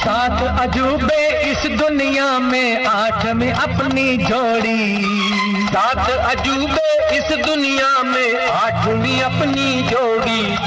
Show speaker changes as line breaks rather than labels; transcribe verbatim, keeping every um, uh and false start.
सात अजूबे इस दुनिया में, आठवीं अपनी जोड़ी।
सात अजूबे इस दुनिया में, आठवीं अपनी जोड़ी।